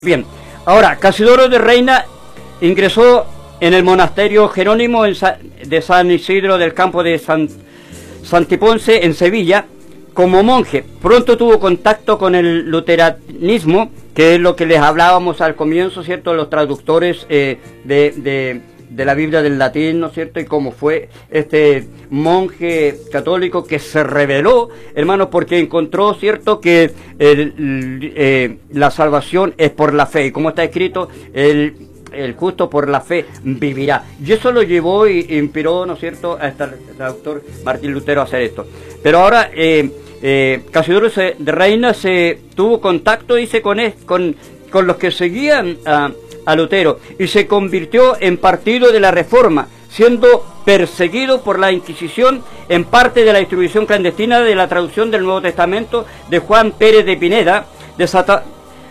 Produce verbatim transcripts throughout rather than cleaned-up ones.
Bien, ahora, Casidoro de Reina ingresó en el monasterio Jerónimo de San Isidro del Campo de San, Santiponce, en Sevilla, como monje. Pronto tuvo contacto con el luteranismo, que es lo que les hablábamos al comienzo, ¿cierto? Los traductores eh, de, de, de la Biblia del latín, ¿no es cierto? Y cómo fue este monje católico que se rebeló, hermanos, porque encontró, ¿cierto?, que el, eh, la salvación es por la fe. Y como está escrito, el... el justo por la fe vivirá. Y eso lo llevó y inspiró, ¿no es cierto?, a este doctor Martín Lutero a hacer esto. Pero ahora, eh, eh, Casidoro de Reina se tuvo contacto, dice, con, con, con los que seguían a, a Lutero, y se convirtió en partido de la Reforma, siendo perseguido por la Inquisición en parte de la distribución clandestina de la traducción del Nuevo Testamento de Juan Pérez de Pineda. Desata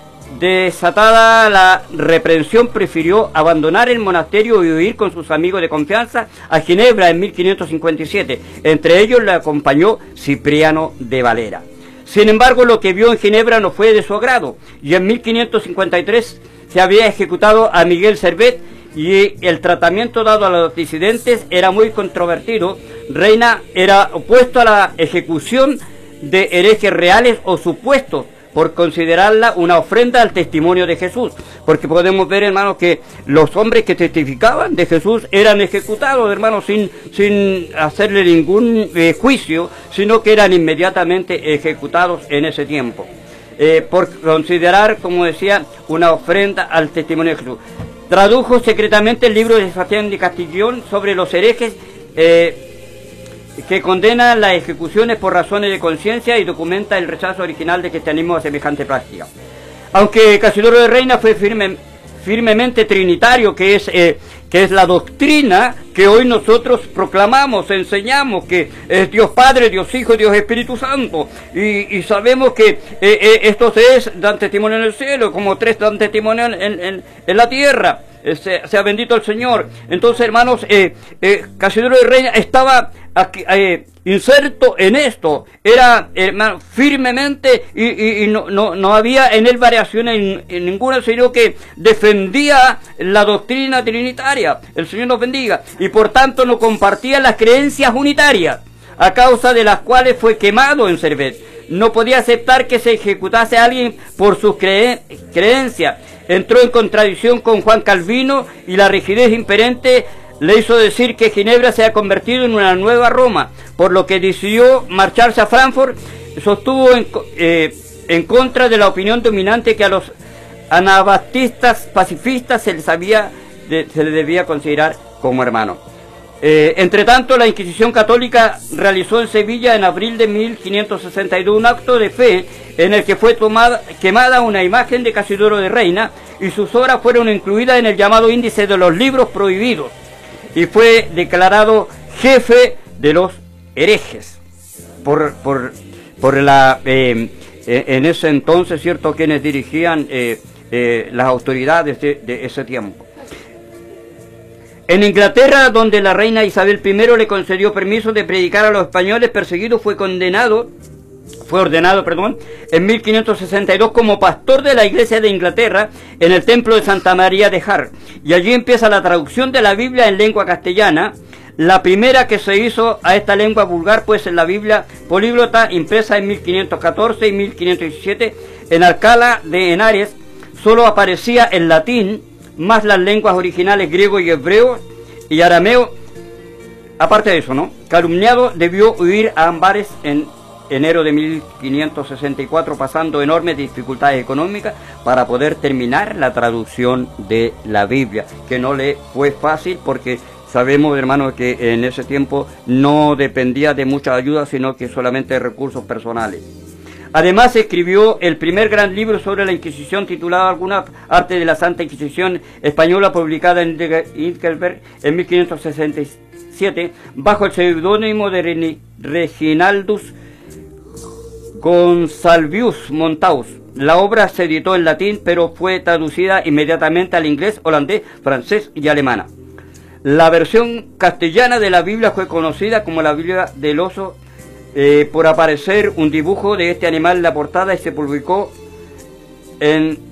Desatada la reprensión, prefirió abandonar el monasterio y huir con sus amigos de confianza a Ginebra en mil quinientos cincuenta y siete. Entre ellos le acompañó Cipriano de Valera. Sin embargo, lo que vio en Ginebra no fue de su agrado, y en mil quinientos cincuenta y tres se había ejecutado a Miguel Servet, y el tratamiento dado a los disidentes era muy controvertido. Reina era opuesto a la ejecución de herejes reales o supuestos, por considerarla una ofrenda al testimonio de Jesús, porque podemos ver, hermanos, que los hombres que testificaban de Jesús eran ejecutados, hermanos, sin, sin hacerle ningún eh, juicio, sino que eran inmediatamente ejecutados en ese tiempo, eh, por considerar, como decía, una ofrenda al testimonio de Jesús. Tradujo secretamente el libro de Sebastián de Castillón sobre los herejes, eh, que condena las ejecuciones por razones de conciencia y documenta el rechazo original del cristianismo a semejante práctica. Aunque Casidoro de Reina fue firme, firmemente trinitario, que es, eh, que es la doctrina que hoy nosotros proclamamos, enseñamos, que es Dios Padre, Dios Hijo, Dios Espíritu Santo, y, y sabemos que eh, eh, estos tres dan testimonio en el cielo, como tres dan testimonio en, en, en la tierra. Sea, sea bendito el Señor. Entonces, hermanos, eh, eh, Casidoro de Reina estaba aquí, eh, inserto en esto, era, hermano, firmemente, y, y, y no, no, no había en él variaciones en, en ninguna, sino que defendía la doctrina trinitaria. El Señor nos bendiga. Y por tanto no compartía las creencias unitarias, a causa de las cuales fue quemado en Servet. No podía aceptar que se ejecutase a alguien por sus creen creencias. Entró en contradicción con Juan Calvino, y la rigidez imperente le hizo decir que Ginebra se ha convertido en una nueva Roma, por lo que decidió marcharse a Frankfurt. Sostuvo en, eh, en contra de la opinión dominante que a los anabaptistas pacifistas se les, había, de, se les debía considerar como hermanos. Eh, entre tanto, la Inquisición Católica realizó en Sevilla en abril de mil quinientos sesenta y dos un acto de fe en el que fue tomada, quemada una imagen de Casidoro de Reina, y sus obras fueron incluidas en el llamado índice de los libros prohibidos, y fue declarado jefe de los herejes por, por, por la, eh, en ese entonces, cierto, quienes dirigían eh, eh, las autoridades de, de ese tiempo. En Inglaterra, donde la reina Isabel primero le concedió permiso de predicar a los españoles perseguidos, fue condenado, fue ordenado, perdón, en mil quinientos sesenta y dos como pastor de la Iglesia de Inglaterra en el templo de Santa María de Jar. Y allí empieza la traducción de la Biblia en lengua castellana, la primera que se hizo a esta lengua vulgar, pues en la Biblia políglota impresa en mil quinientos catorce y mil quinientos diecisiete en Alcalá de Henares, solo aparecía en latín, más las lenguas originales griego y hebreo y arameo. Aparte de eso, ¿no? Calumniado, debió huir a Ambares en enero de mil quinientos sesenta y cuatro, pasando enormes dificultades económicas para poder terminar la traducción de la Biblia, que no le fue fácil, porque sabemos, hermanos, que en ese tiempo no dependía de mucha ayuda, sino que solamente de recursos personales. Además, escribió el primer gran libro sobre la Inquisición, titulado Alguna arte de la Santa Inquisición Española, publicada en Heidelberg en mil quinientos sesenta y siete, bajo el seudónimo de Reginaldus Gonsalvius Montaus. La obra se editó en latín, pero fue traducida inmediatamente al inglés, holandés, francés y alemán. La versión castellana de la Biblia fue conocida como la Biblia del Oso, Eh, por aparecer un dibujo de este animal en la portada, y se publicó en